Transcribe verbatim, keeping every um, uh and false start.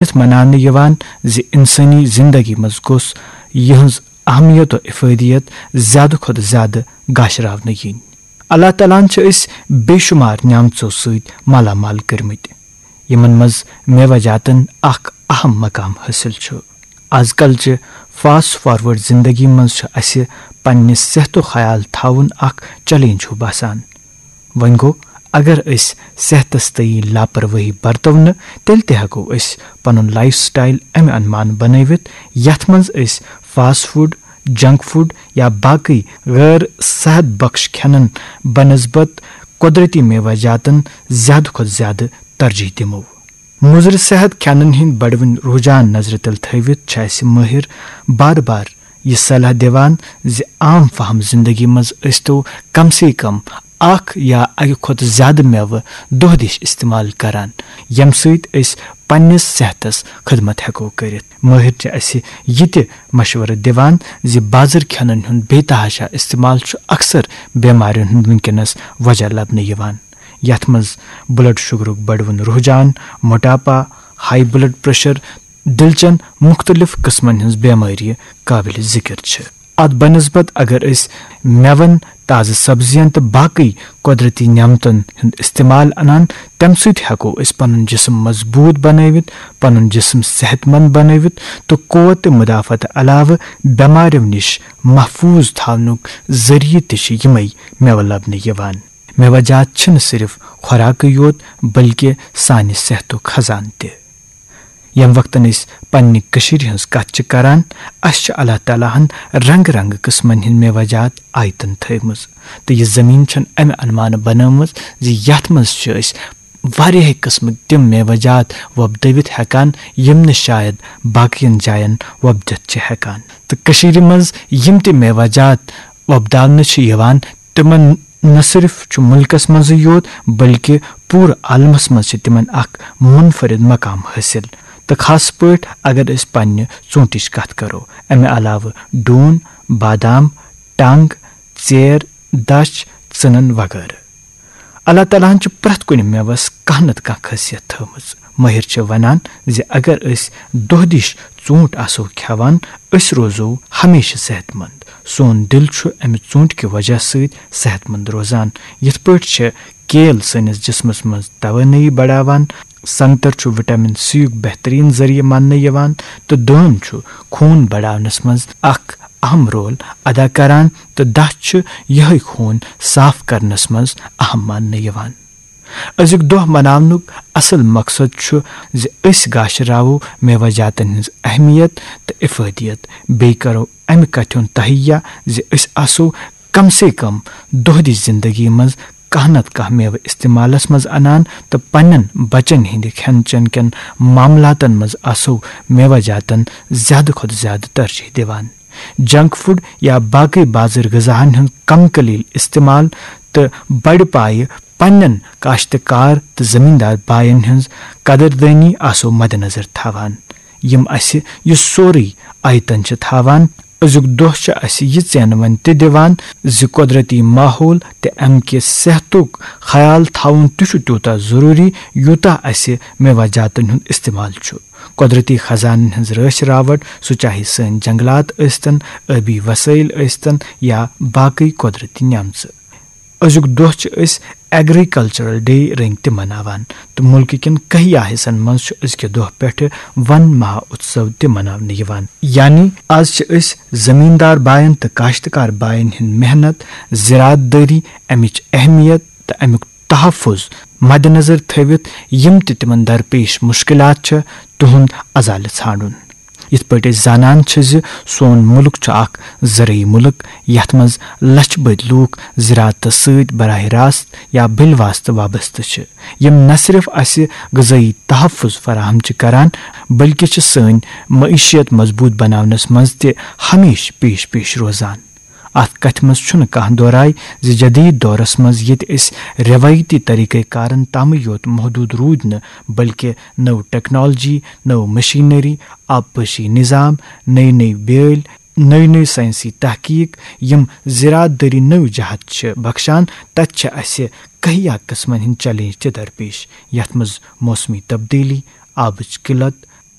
یُتھ مناونہٕ یِوان زِ اِنسٲنی زندگی منٛز گوٚژھ یِہٕنٛز اہمیت و افٲدیت زیادٕ کھۄتہٕ زیادٕ گاشراونہٕ یِنۍ. اللہ تعالیٰ ہن چھِ أسۍ بے شُمار نعمژو سۭتۍ مالا مال کٔرمٕتۍ یِمن منٛز میوَجاتن اکھ اہم مقام حٲصِل چھُ. آز کل چہِ فاسٹ فاروٲڈ زندگی منٛز چھُ اسہِ پننہِ صحتُک خیال تھاوُن اکھ چیلینج ہیوٗ باسان. وۄنۍ گوٚو اگر أسۍ صحتس تہٕ لاپروٲہی برتو نہٕ تیٚلہِ تہِ ہٮ۪کو أسۍ پنُن لایف سٹایل امہِ انمان بنٲوِتھ یتھ منٛز أسۍ فاسٹ فوڈ جنک فوڈ یا باقٕے غٲر صحت بخش کھٮ۪نن بنسبط قۄدرٔتی میوَجاتن زیادٕ کھۄتہٕ زیادٕ ترجیح دِمو. مُضر صحت کھٮ۪نن ہٕنٛدۍ بڑوٕنۍ رُحجان نظرِ تل تھٲوِتھ چھِ اسہِ مٲہِر بار بار یہِ صلاح دِوان زِ عام فہم زندگی منٛز ٲسۍتو کم سے کم اکھ یا اکہِ کھۄتہٕ زیادٕ میوٕ دۄہ دِش استعمال کران ییٚمہِ سۭتۍ أسۍ پننِس صحتس خدمت ہٮ۪کو کٔرِتھ. مٲہِر چھِ اسہِ یہِ تہِ مشورٕ دِوان زِ بازر کھٮ۪نن ہُنٛد بے تحاشا استعمال چھُ اکثر بٮ۪مارٮ۪ن ہُنٛد وُنکیٚنس وجہ لبنہٕ یِوان یتھ منٛز بلڈ شُگرُک بڑوُن رُحجان موٹاپا ہاے بلڈ پریشر دِلچن مختلف قٕسمن ہٕنٛز بٮ۪مٲرِ قٲبلِ ذِکِر چھِ. اتھ بنسبط اگر أسۍ مٮ۪ون تازٕ سبزین تہٕ باقٕے قۄدرٔتی نعمتن ہُنٛد استعمال انان تمہِ سۭتۍ ہٮ۪کو أسۍ پنُن جسم مضبوٗط بنٲوِتھ پنُن جسم صحت منٛد بنٲوِتھ تہٕ قوت تہٕ مدافعت علاوٕ بٮ۪ماریو نِش محفوٗظ تھاونُک ذٔریعہٕ تہِ چھِ یِمے میوٕ لبنہٕ یِوان. میوَجات چھِنہٕ صرف خوراکٕے یوت بلکہِ سانہِ صحتُک خزانہٕ تہِ. ییٚمہِ وقتن أسۍ پننہِ کٔشیٖرِ ہٕنٛز کتھ چھِ کران اسہِ چھِ اللہ تعالیٰ ہن رنگہٕ رنگہٕ قٕسمن ہٕنٛدۍ میوَجات آیتن تھٲومٕژ تہٕ یہِ زٔمیٖن چھنہٕ امہِ انمانہٕ بنٲومٕژ زِ یتھ منٛز چھِ أسۍ واریاہ قٕسمٕکۍ تِم میوَجات وۄپدٲوِتھ ہٮ۪کان یِم نہٕ شاید باقین جاین وۄپدِتھ چھِ ہٮ۪کان. تہٕ کٔشیٖرِ منٛز یِم تہِ میوَجات وۄپداونہٕ چھِ یِوان تِمن نہ صرف چھُ مُلکس منٛزٕے یوت بلکہِ پوٗرٕ عالمس منٛز چھِ تِمن اکھ منفرد مقام حٲصِل. تہٕ خاص پٲٹھۍ اگر أسۍ پننہِ ژوٗنٛٹھِچ کتھ کرو امہِ علاوٕ ڈوٗن بادام ٹنٛگ ژیر دچھ ژٕنن وغٲرٕ. اللہ تعالیٰ ہن چھُ پرٛٮ۪تھ کُنہِ میوس کانٛہہ نتہٕ کانٛہہ خٲصیت تھٲومٕژ. مٲہِر چھِ ونان زِ اگر أسۍ دۄہ دِش ژوٗنٛٹھ آسو کھٮ۪وان أسۍ روزو ہمیشہِ صحت منٛد. سون دِل چھُ امہِ ژوٗنٛٹھۍ کہِ وجہ سۭتۍ صحت منٛد روزان. یِتھ پٲٹھۍ چھِ کیل سٲنِس جسمس منٛز توانٲیی بڑاوان سنگتر چھُ وٹامن سی یُک بہتریٖن ذٔریعہٕ ماننہٕ یِوان تہٕ دٲن چھُ خوٗن بڑاونس منٛز اکھ اہم رول ادا کران تہٕ دچھ چھُ یِہے خوٗن صاف کرنس منٛز اہم ماننہٕ یِوان. أزیُک دۄہ مناونُک اصل مقصد چھُ زِ أسۍ گاشراوو میوَجاتن ہٕنٛز اہمیت تہٕ افٲدیت. بیٚیہِ کرو امہِ کتھِ ہُنٛد تہیا زِ أسۍ آسو کم سے کم دۄہ دِش زندگی منٛز کانٛہہ نتہٕ کانٛہہ میوٕ استعمالس منٛز انان تہٕ پننٮ۪ن بچن ہٕنٛدِ کھٮ۪ن چٮ۪ن کٮ۪ن معاملاتن منٛز آسو میوَجاتن زیادٕ کھۄتہٕ زیادٕ ترجیح دِوان. جنک فوڈ یا باقٕے بازر غذاہن ہُنٛد کم قلیٖل استعمال تہٕ بڑِ پایہِ پننٮ۪ن کاشتکار تہٕ زٔمیٖندار باین ہٕنٛز قدردٲنی آسو مدنظر تھاوان. یِم اسہِ یہِ سورُے آیتن چھِ تھاوان. أزیُک دۄہ چھُ اسہِ یہِ ژینوٲنۍ تہِ دِوان زِ قۄدرٔتی ماحول تہٕ امہِ کہِ صحتُک خیال تھاوُن تہِ چھُ تیوٗتاہ ضروٗری یوٗتاہ اسہِ میوَجاتن ہُنٛد استعمال چھُ. قۄدرٔتی خزانن ہٕنٛز رٲچھ راوٹھ سُہ چاہے سٲنۍ جنگلات ٲسۍتن ٲبی وسٲیل ٲسۍتن یا باقٕے قۄدرٔتی نعمژٕ. أزیُک دۄہ چھِ أسۍ ایگریکلچرل ڈے رٔنگۍ تہِ مناوان تہٕ مُلکہٕ کٮ۪ن کہیا حِصن منٛز چھُ أزکہِ دۄہ پٮ۪ٹھٕ ون مہا اُتسو تہِ مناونہٕ یِوان. یعنی آز چھِ أسۍ زٔمیٖندار باین تہٕ کاشتکار باین ہٕنٛدۍ محنت زِراعت دٲری امِچ اہمیت تہٕ امیُک تحفظ مدنظر تھٲوِتھ یِم تہِ تِمن درپیش مُشکلات چھِ تِہُنٛد ازالہٕ ژھانڈُن. یِتھ پٲٹھۍ أسۍ زانان چھِ زِ سون مُلک چھُ اکھ زرعی مُلک یتھ منٛز لچھِ بٔدۍ لوٗکھ زِراعتس سۭتۍ براہ راست یا بِلواسطہٕ وابستہٕ چھِ یِم نہ صرف اسہِ غذٲیی تحفظ فراہم چھِ کران بلکہِ چھِ سٲنۍ معیشت مضبوٗط بناونس منٛز تہِ ہمیشہٕ پیش پیش روزان. اتھ کتھِ منٛز چھُنہٕ کانٛہہ دوراے زِ جدیٖد دورس منٛز ییٚتہِ أسۍ رٮ۪وٲیتی طٔریٖقہٕ کارن تامٕے یوت محدوٗد روٗدۍ نہٕ بلکہِ نٔو ٹیکنالوجی نٔو مشیٖنری آبپٲشی نظام نٔے نٔے بیٲلۍ نٔے نٔے ساینسی تحقیٖق یِم زِراعت دٲری نٔو جہت چھِ بخشان تتہِ چھِ اسہِ کہیا قٕسمن ہٕنٛدۍ چیلینج تہِ درپیش یتھ منٛز موسمی تبدیٖلی آبٕچ قِلت